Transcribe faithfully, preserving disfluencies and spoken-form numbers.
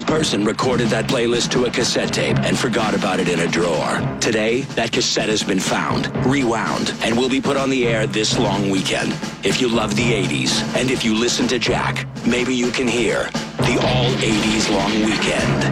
person recorded that playlist to a cassette tape and forgot about it in a drawer. Today, that cassette has been found, rewound, and will be put on the air this long weekend. If you love the eighties, and if you listen to Jack, maybe you can hear the All eighties Long Weekend.